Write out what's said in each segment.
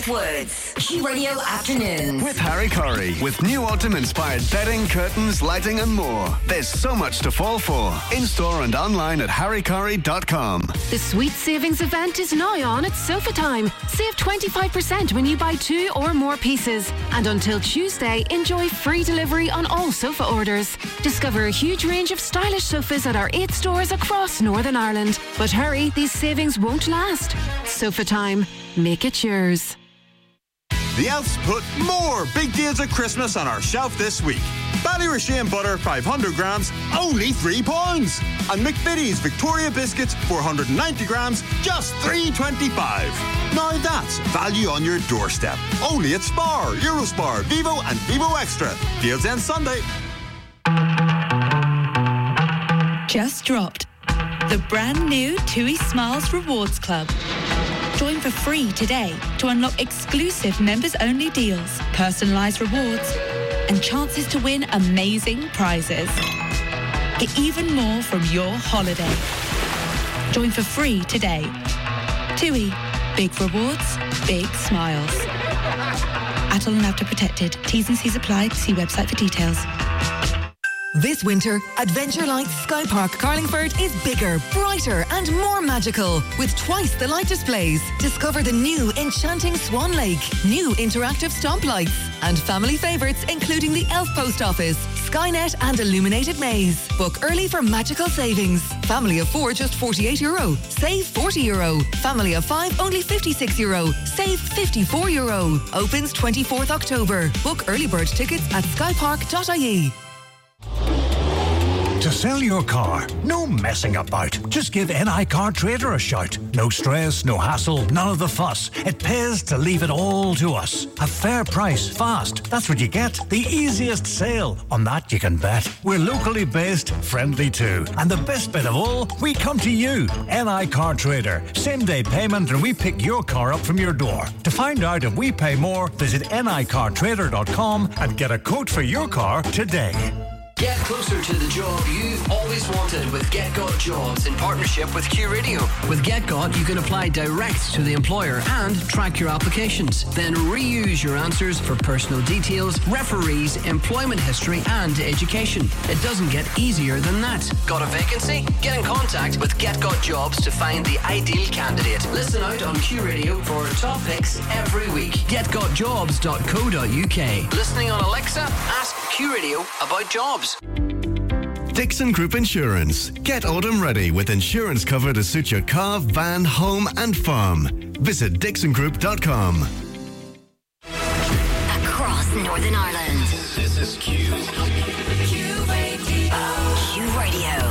Elizabeth Woods. Q Radio Afternoons. With Harry Curry. With new autumn-inspired bedding, curtains, lighting and more. There's so much to fall for. In-store and online at harrycurry.com. The Sweet Savings event is now on at Sofa Time. Save 25% when you buy 2 or more pieces. And until Tuesday, enjoy free delivery on all sofa orders. Discover a huge range of stylish sofas at our 8 stores across Northern Ireland. But hurry, these savings won't last. Sofa Time. Make it yours. The Elves put more big deals at Christmas on our shelf this week. Ballyrashane butter, 500 grams, only £3. And McVitie's Victoria biscuits, 490 grams, just $3.25. Now that's value on your doorstep. Only at Spar, Eurospar, Vivo and Vivo Extra. Deals end Sunday. Just dropped. The brand new TUI Smiles Rewards Club. Join for free today to unlock exclusive members-only deals, personalised rewards, and chances to win amazing prizes. Get even more from your holiday. Join for free today. TUI. Big rewards, big smiles. Adult and After Protected. T's and C's apply. See website for details. This winter, Adventure Lights Sky Park Carlingford is bigger, brighter and more magical with twice the light displays. Discover the new enchanting Swan Lake, new interactive stomp lights and family favourites including the Elf Post Office, Skynet and Illuminated Maze. Book early for magical savings. Family of 4 just €48. Save €40. Family of 5 only €56. Save €54. Opens 24th October. Book early bird tickets at skypark.ie. To sell your car, no messing about. Just give NI Car Trader a shout. No stress, no hassle, none of the fuss. It pays to leave it all to us. A fair price, fast. That's what you get. The easiest sale. On that you can bet. We're locally based, friendly too. And the best bit of all, we come to you. NI Car Trader. Same day payment and we pick your car up from your door. To find out if we pay more, visit nicartrader.com and get a quote for your car today. Get closer to the job you've always wanted with GetGot Jobs in partnership with Q Radio. With GetGot, you can apply direct to the employer and track your applications. Then reuse your answers for personal details, referees, employment history and education. It doesn't get easier than that. Got a vacancy? Get in contact with GetGot Jobs to find the ideal candidate. Listen out on Q Radio for top picks every week. GetGotJobs.co.uk. Listening on Alexa? Ask Q Radio about jobs. Dixon Group Insurance. Get autumn ready with insurance cover to suit your car, van, home and farm. Visit dixongroup.com. Across Northern Ireland. This is Q. Q Radio.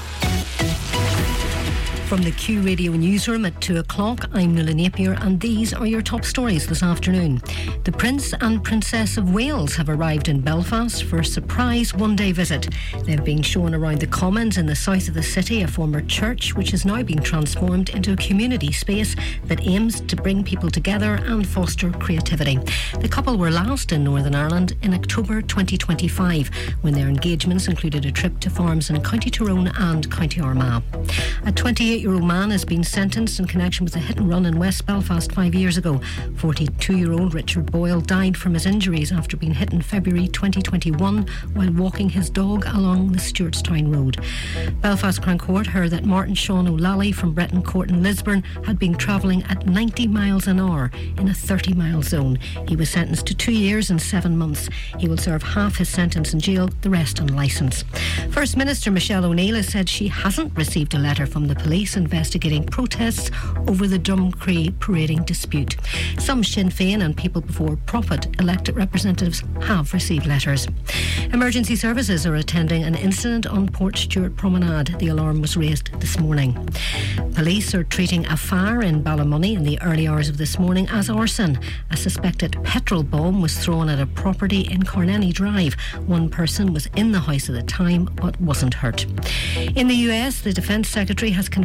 From the Q Radio newsroom at 2 o'clock, I'm Nuala Napier and these are your top stories this afternoon. The Prince and Princess of Wales have arrived in Belfast for a surprise one-day visit. They've been shown around the Commons in the south of the city, a former church which is now being transformed into a community space that aims to bring people together and foster creativity. The couple were last in Northern Ireland in October 2025 when their engagements included a trip to farms in County Tyrone and County Armagh. A 28-year-old man has been sentenced in connection with a hit and run in West Belfast 5 years ago. 42-year-old Richard Boyle died from his injuries after being hit in February 2021 while walking his dog along the Stewartstown Road. Belfast Crown Court heard that Martin Sean O'Lally from Breton Court in Lisburn had been travelling at 90 miles an hour in a 30-mile zone. He was sentenced to 2 years and 7 months. He will serve half his sentence in jail, the rest on licence. First Minister Michelle O'Neill has said she hasn't received a letter from the police investigating protests over the Drumcree parading dispute. Some Sinn Féin and People Before Profit elected representatives have received letters. Emergency services are attending an incident on Port Stewart Promenade. The alarm was raised this morning. Police are treating a fire in Ballymoney in the early hours of this morning as arson. A suspected petrol bomb was thrown at a property in Carnenny Drive. One person was in the house at the time but wasn't hurt. In the US, the Defence Secretary has confirmed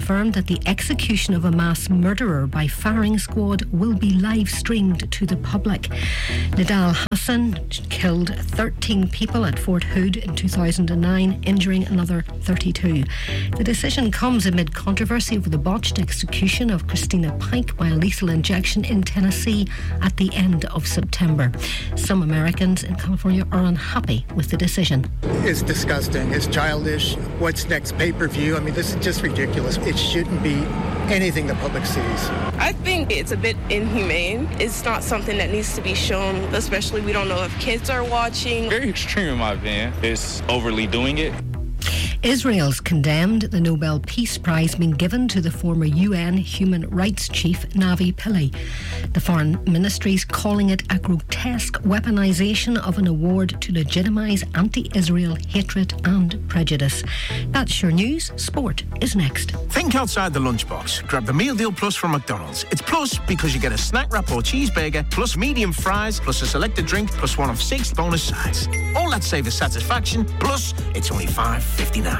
confirmed that the execution of a mass murderer by firing squad will be live streamed to the public. Nidal Hassan killed 13 people at Fort Hood in 2009, injuring another 32. The decision comes amid controversy over the botched execution of Christina Pike by a lethal injection in Tennessee at the end of September. Some Americans in California are unhappy with the decision. It's disgusting. It's childish. What's next? Pay-per-view? I mean, this is just ridiculous. It shouldn't be anything the public sees. I think it's a bit inhumane. It's not something that needs to be shown, especially we don't know if kids are watching. Very extreme in my opinion. It's overly doing it. Israel's condemned the Nobel Peace Prize being given to the former UN human rights chief Navi Pillay. The foreign ministry's calling it a grotesque weaponisation of an award to legitimise anti-Israel hatred and prejudice. That's your news. Sport is next. Think outside the lunchbox. Grab the Meal Deal Plus from McDonald's. It's plus because you get a snack wrap or cheeseburger, plus medium fries, plus a selected drink, plus one of 6 bonus sides. All that savor satisfaction, plus it's only $5.59.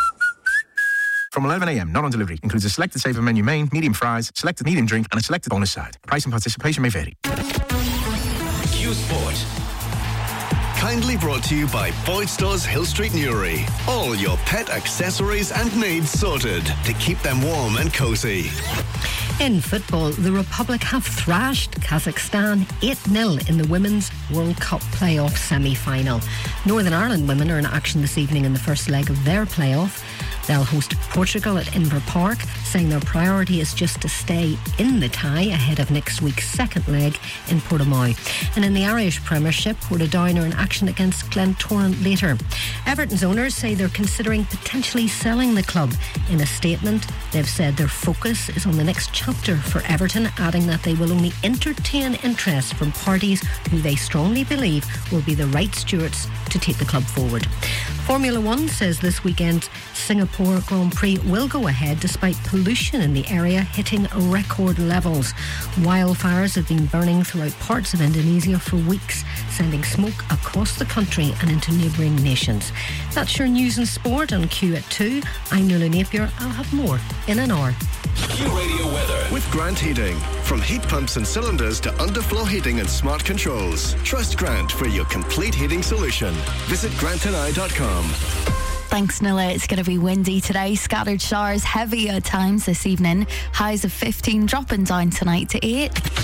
From 11 a.m, not on delivery. Includes a selected saver menu main, medium fries, selected medium drink, and a selected bonus side. Price and participation may vary. Q Sport. Kindly brought to you by Boyd Stores Hill Street Newry. All your pet accessories and needs sorted to keep them warm and cosy. In football, the Republic have thrashed Kazakhstan 8-0 in the Women's World Cup playoff semi-final. Northern Ireland women are in action this evening in the first leg of their playoff. They'll host Portugal at Inver Park, saying their priority is just to stay in the tie ahead of next week's second leg in Portimao. And in the Irish Premiership, Portadown are in action against Glentoran later. Everton's owners say they're considering potentially selling the club. In a statement, they've said their focus is on the next chapter for Everton, adding that they will only entertain interest from parties who they strongly believe will be the right stewards to take the club forward. Formula One says this weekend's Singapore Grand Prix will go ahead despite pollution in the area hitting record levels. Wildfires have been burning throughout parts of Indonesia for weeks, sending smoke across the country and into neighbouring nations. That's your news and sport on Q at 2. I'm Nuala Napier. I'll have more in an hour. Q Radio weather with Grant Heating. From heat pumps and cylinders to underfloor heating and smart controls. Trust Grant for your complete heating solution. Visit grantandI.com. Thanks, Nuala. It's going to be windy today. Scattered showers, heavy at times this evening. Highs of 15, dropping down tonight to 8.